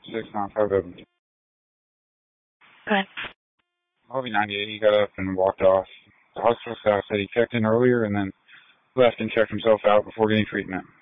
695 Good. Harvey 98, he got up and walked off. The hospital staff said he checked in earlier and then left and checked himself out before getting treatment.